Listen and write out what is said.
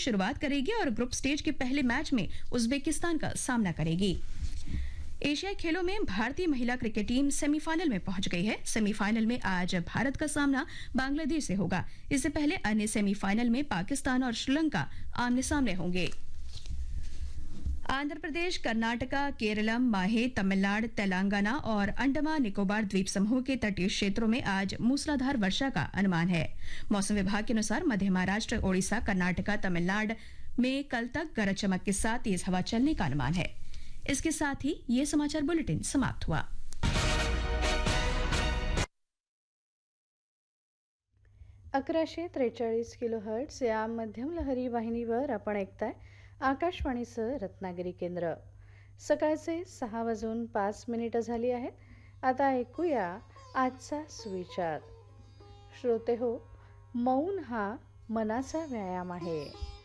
शुरुआत करेगी और ग्रुप स्टेज के पहले मैच में उज्बेकिस्तान का सामना करेगी। एशियाई खेलों में भारतीय महिला क्रिकेट टीम सेमीफाइनल में पहुंच गई है। सेमीफाइनल में आज भारत का सामना बांग्लादेश से होगा। इससे पहले अन्य सेमीफाइनल में पाकिस्तान और श्रीलंका आमने सामने होंगे। आंध्र प्रदेश, कर्नाटका, केरलम, माहे, तमिलनाडु, तेलंगाना और अंडमान निकोबार द्वीप समूह के तटीय क्षेत्रों में आज मूसलाधार वर्षा का अनुमान है। मौसम विभाग के अनुसार मध्य महाराष्ट्र, ओडिशा, कर्नाटका, तमिलनाडु में कल तक गरज चमक के साथ तेज हवा चलने का अनुमान है। इसके साथ ही ये समाचार बुलेटिन समाप्त हुआ। 1143 किलोहर्ट्ज या मध्यम लहरी वाहिनीवर आपण ऐकताय आकाशवाणीचं रत्नागिरी केंद्र। सकाळचे 6:05 झाली आहेत। आता ऐकूया आजचा सुविचार। श्रोते हो, मौन हा मनाचा व्यायाम आहे।